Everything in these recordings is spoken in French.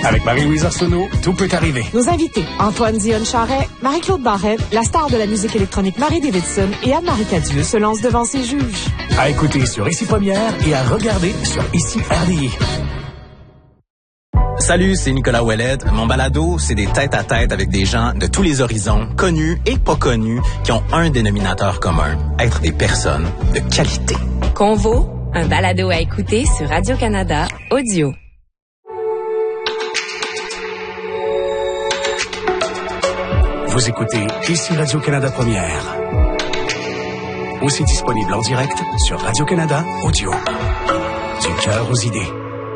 Avec Marie-Louise Arsenault, tout peut arriver. Nos invités, Antoine Dionne-Charret, Marie-Claude Barrette, la star de la musique électronique Marie Davidson et Anne-Marie Cadieux se lancent devant ses juges. À écouter sur Ici Première et à regarder sur Ici RDI. Salut, c'est Nicolas Ouellet. Mon balado, c'est des tête-à-tête avec des gens de tous les horizons, connus et pas connus, qui ont un dénominateur commun, être des personnes de qualité. Convo, un balado à écouter sur Radio-Canada Audio. Vous écoutez Ici Radio-Canada Première. Aussi disponible en direct sur Radio-Canada Audio. Du cœur aux idées.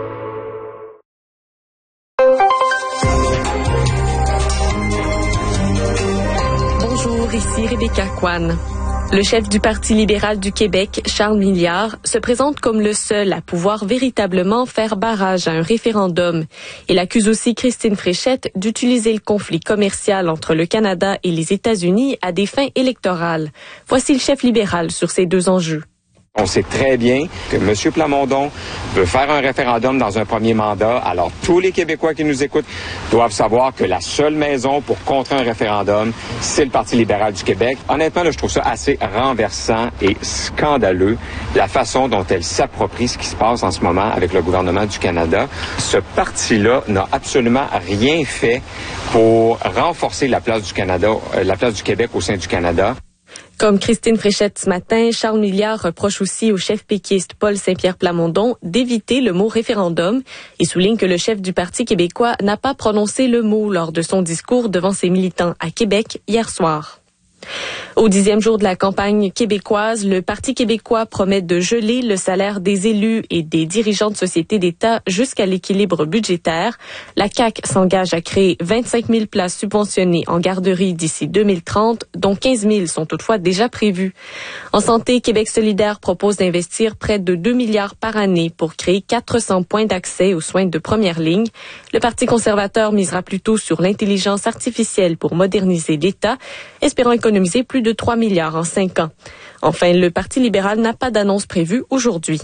Bonjour, ici Rebecca Kwan. Le chef du Parti libéral du Québec, Charles Milliard, se présente comme le seul à pouvoir véritablement faire barrage à un référendum. Il accuse aussi Christine Fréchette d'utiliser le conflit commercial entre le Canada et les États-Unis à des fins électorales. Voici le chef libéral sur ces deux enjeux. On sait très bien que M. Plamondon veut faire un référendum dans un premier mandat. Alors, tous les Québécois qui nous écoutent doivent savoir que la seule maison pour contrer un référendum, c'est le Parti libéral du Québec. Honnêtement, là, je trouve ça assez renversant et scandaleux, la façon dont elle s'approprie ce qui se passe en ce moment avec le gouvernement du Canada. Ce parti-là n'a absolument rien fait pour renforcer la place du Canada, la place du Québec au sein du Canada. Comme Christine Fréchette ce matin, Charles Milliard reproche aussi au chef péquiste Paul Saint-Pierre Plamondon d'éviter le mot référendum et souligne que le chef du Parti québécois n'a pas prononcé le mot lors de son discours devant ses militants à Québec hier soir. Au 10e jour de la campagne québécoise, le Parti québécois promet de geler le salaire des élus et des dirigeants de sociétés d'État jusqu'à l'équilibre budgétaire. La CAQ s'engage à créer 25 000 places subventionnées en garderie d'ici 2030, dont 15 000 sont toutefois déjà prévues. En santé, Québec solidaire propose d'investir près de 2 milliards par année pour créer 400 points d'accès aux soins de première ligne. Le Parti conservateur misera plutôt sur l'intelligence artificielle pour moderniser l'État, espérant économiser plus de 3 milliards en 5 ans. Enfin, le Parti libéral n'a pas d'annonce prévue aujourd'hui.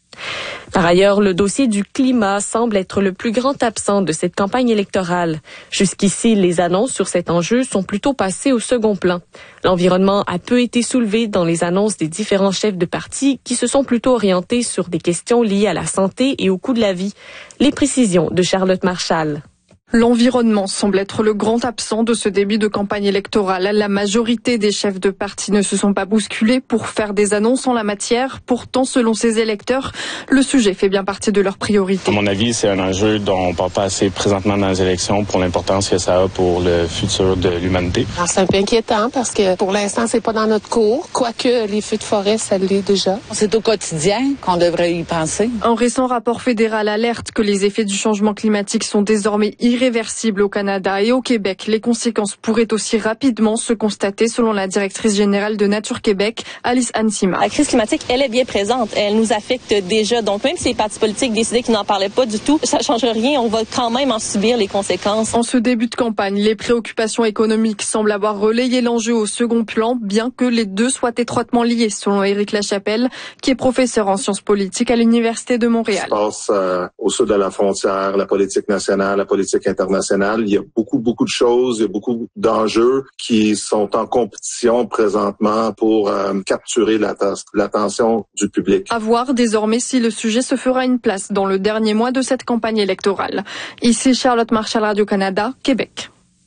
Par ailleurs, le dossier du climat semble être le plus grand absent de cette campagne électorale. Jusqu'ici, les annonces sur cet enjeu sont plutôt passées au second plan. L'environnement a peu été soulevé dans les annonces des différents chefs de parti qui se sont plutôt orientés sur des questions liées à la santé et au coût de la vie. Les précisions de Charlotte Marchal. L'environnement semble être le grand absent de ce début de campagne électorale. La majorité des chefs de parti ne se sont pas bousculés pour faire des annonces en la matière. Pourtant, selon ces électeurs, le sujet fait bien partie de leurs priorités. À mon avis, c'est un enjeu dont on ne parle pas assez présentement dans les élections pour l'importance que ça a pour le futur de l'humanité. Alors, c'est un peu inquiétant parce que pour l'instant, c'est pas dans notre cours. Quoique les feux de forêt, ça l'est déjà. C'est au quotidien qu'on devrait y penser. Un récent rapport fédéral alerte que les effets du changement climatique sont désormais irréversible au Canada et au Québec. Les conséquences pourraient aussi rapidement se constater selon la directrice générale de Nature Québec, Alice Ansima. La crise climatique, elle est bien présente. Elle nous affecte déjà. Donc même si les partis politiques décidaient qu'ils n'en parlaient pas du tout, ça ne change rien. On va quand même en subir les conséquences. En ce début de campagne, les préoccupations économiques semblent avoir relayé l'enjeu au second plan, bien que les deux soient étroitement liés, selon Éric Lachapelle, qui est professeur en sciences politiques à l'Université de Montréal. Ça se passe au sud de la frontière, la politique nationale, la politique internationale. Il y a beaucoup de choses, il y a beaucoup d'enjeux qui sont en compétition présentement pour capturer l'attention du public. À voir désormais si le sujet se fera une place dans le dernier mois de cette campagne électorale. Ici Charlotte Marchal, Radio-Canada, Québec.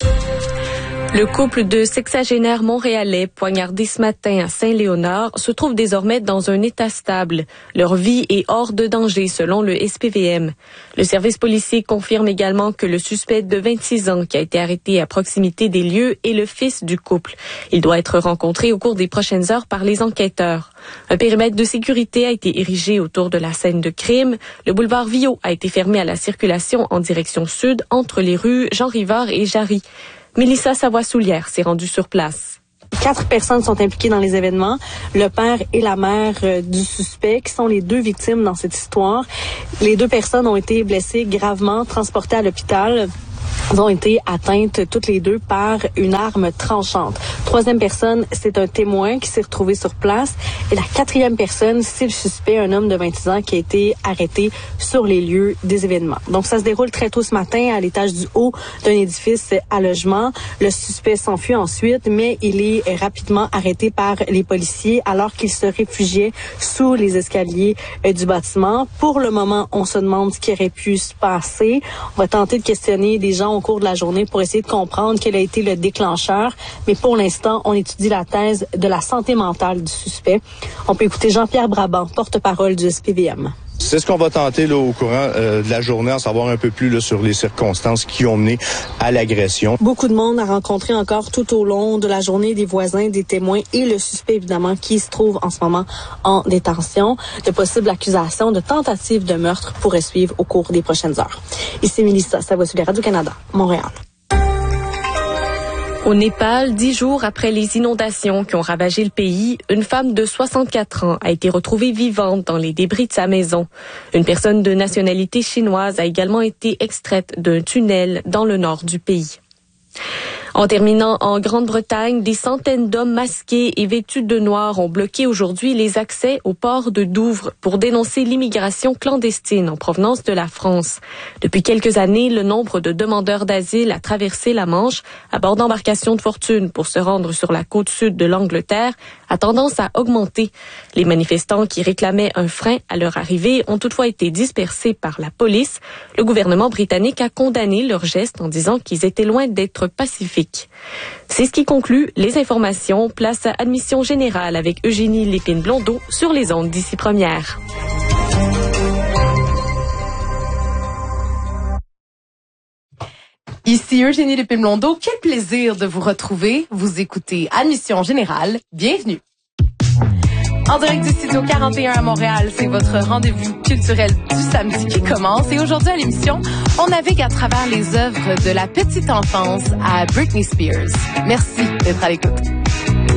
Le couple de sexagénaires montréalais poignardés ce matin à Saint-Léonard se trouve désormais dans un état stable. Leur vie est hors de danger selon le SPVM. Le service policier confirme également que le suspect de 26 ans qui a été arrêté à proximité des lieux est le fils du couple. Il doit être rencontré au cours des prochaines heures par les enquêteurs. Un périmètre de sécurité a été érigé autour de la scène de crime. Le boulevard Viault a été fermé à la circulation en direction sud entre les rues Jean-Rivard et Jarry. Mélissa Savoie-Soulière s'est rendue sur place. 4 personnes sont impliquées dans les événements. Le père et la mère du suspect, qui sont les deux victimes dans cette histoire. Les 2 personnes ont été blessées gravement, transportées à l'hôpital. ont été atteintes toutes les deux par une arme tranchante. Troisième personne, c'est un témoin qui s'est retrouvé sur place. Et la quatrième personne, c'est le suspect, un homme de 26 ans qui a été arrêté sur les lieux des événements. Donc, ça se déroule très tôt ce matin à l'étage du haut d'un édifice à logement. Le suspect s'enfuit ensuite, mais il est rapidement arrêté par les policiers alors qu'il se réfugiait sous les escaliers du bâtiment. Pour le moment, on se demande ce qui aurait pu se passer. On va tenter de questionner des gens au cours de la journée pour essayer de comprendre quel a été le déclencheur. Mais pour l'instant, on étudie la thèse de la santé mentale du suspect. On peut écouter Jean-Pierre Brabant, porte-parole du SPVM. C'est ce qu'on va tenter là, au courant de la journée, en savoir un peu plus là, sur les circonstances qui ont mené à l'agression. Beaucoup de monde a rencontré encore tout au long de la journée des voisins, des témoins et le suspect, évidemment, qui se trouve en ce moment en détention. De possibles accusations de tentative de meurtre pourraient suivre au cours des prochaines heures. Ici Mélissa Savoie-Sully, Radio-Canada, Montréal. Au Népal, 10 jours après les inondations qui ont ravagé le pays, une femme de 64 ans a été retrouvée vivante dans les débris de sa maison. Une personne de nationalité chinoise a également été extraite d'un tunnel dans le nord du pays. En terminant en Grande-Bretagne, des centaines d'hommes masqués et vêtus de noir ont bloqué aujourd'hui les accès au port de Douvres pour dénoncer l'immigration clandestine en provenance de la France. Depuis quelques années, le nombre de demandeurs d'asile à traverser la Manche à bord d'embarcations de fortune pour se rendre sur la côte sud de l'Angleterre a tendance à augmenter. Les manifestants qui réclamaient un frein à leur arrivée ont toutefois été dispersés par la police. Le gouvernement britannique a condamné leur geste en disant qu'ils étaient loin d'être pacifiques. C'est ce qui conclut les informations. Place à Admission Générale avec Eugénie Lépine-Blondeau sur les ondes d'Ici Première. Ici Eugénie Lépine-Blondeau. Quel plaisir de vous retrouver. Vous écoutez Admission Générale. Bienvenue. En direct du studio 41 à Montréal, c'est votre rendez-vous culturel du samedi qui commence. Et aujourd'hui à l'émission, on navigue à travers les œuvres de la petite enfance à Britney Spears. Merci d'être à l'écoute.